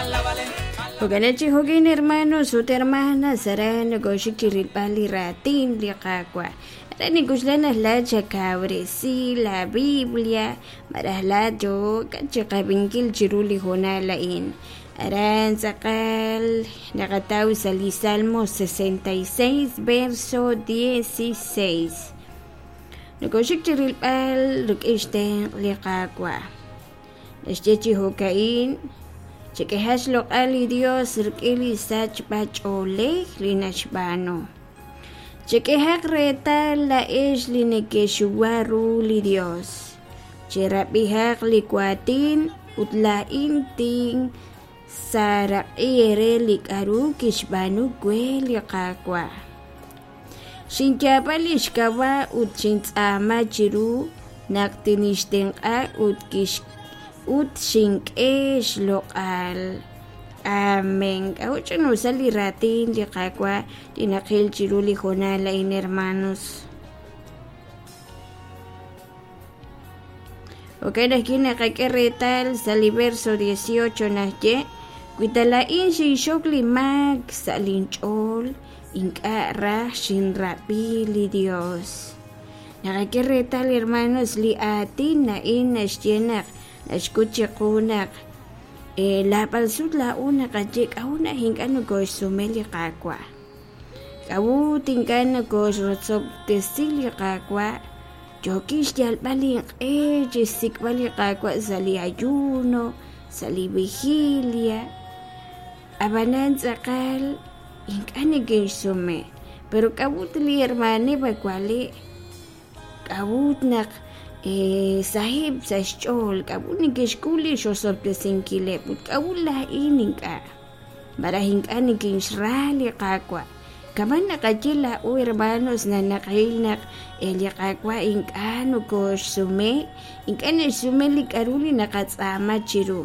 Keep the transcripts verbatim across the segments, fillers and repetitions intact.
Oganachi hogin hermano, su hermana, Sarana, Goshikiri Pali Ratin, Liakakwa. Rani Guslana la Chacabresi, la Biblia, Marahlajo, Kachakabinkil Chiruli Honalain. Aran Sakal, Nagatau Sali Salmo sesenta y seis, verso dieciséis. Nogoshikiri Pal, Lukishten, Liakakwa. Nashjechi Hokain. Chequejas lo ali Dios rikili sach bach ole linashbano. Chequejas reta la es linekeshuaru li Dios. Cherapihak likwatin utla inting sarak ere likaru kishbanu kwe likakwa. Shinchapalish kawa utchins ama chiru naktinishten a utkish ut shink esh lokal. Amen. Kaucho no saliratin di kakwa dinakil chiruli honala in hermanos. Okay, nakina kakeretal saliverso dieciocho nasye. Kuitalain si shokli mag salinchol inka ra shin rapili Dios. Nakakeretal hermanos li atin na in nasyenak. Escuche kunak eh la palsut la una kajek auna hingano gos sumeli kakwa kawu tingkano gos rotsop tesili kakwa jokis yal bali eh jesik bali kakwa sali ayuno sali vigilia abanan sakal hingano gos sume pero kawu tili hermane bakwali kawu nak Eh, sahib sa shol kabuni kishkuli shosop de sinkile put kabula ininka barahing ani kinsrali kakwa kaman nakajila u hermanos na nakainak eli kakwa inkano ko sume inkano sume likaruli nakatsama chiru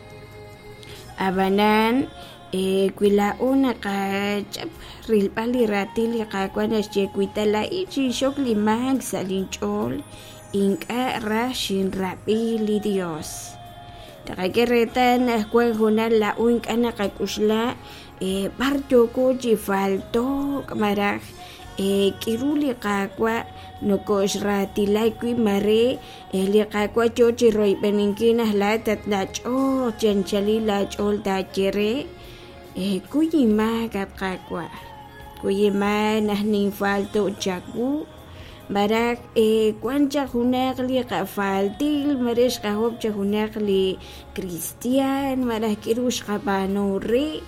abanan eh kwila una ka chap ril pali ratili kakwa na chekwita la ichi shokli mag salinchol inka rashin rapili Dios. Takakeretan na kwenhuna la uink anakakusla eh parto ko falto kamarak eh kiruli kakwa nokos ratilay kui mare eli kakwa chochi roy peninkina latat lacho chanchali lachol tachere eh kuyima kap kakwa kuyima nahning falto chaku barak eh kwancha hunak li kafaltil maresh kahop cha hunak li Christian marah kirush kapanore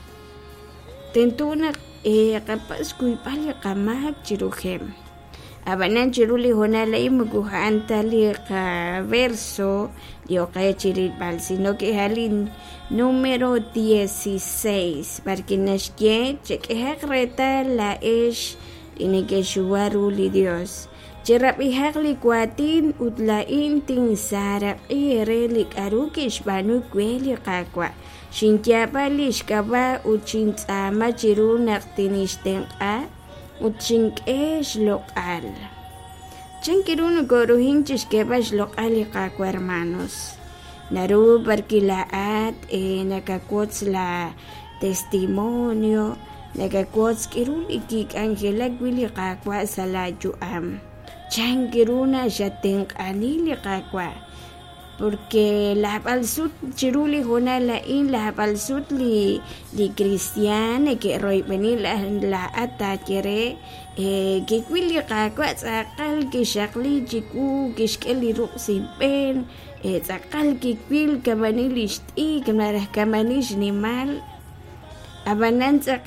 tentunak eh kapas kuy pali kamak chiruhem abanan chiruli honala imuguhan tali ka verso yo kaya chiril pal sino que halin número dieciséis parkinashye chequeja reta la ish ini ke shuwaru li Dios cerap ihak likwatin utlain ting sarak ire likarukish banu kweli kakwa shintyapa lishkaba uchin tsama chiru naktinishten a uchinkesh lokal chinkirun goruhin chishkebash lokal kakwa hermanos naru barkilaat eh nakakots la testimonio nagakots kirun ikik angela gwili kakwa sa ladyo am changiruna siya ting anili kakwa porque la palsut chiruli hona la in la palsut li li cristiane que roy penila la ata kere eh que gwili kakwa sakal que shakli jiku que shkeli ruk simpen eh sakal que gwil kamanilish i kamarah kamanish ni mal abanan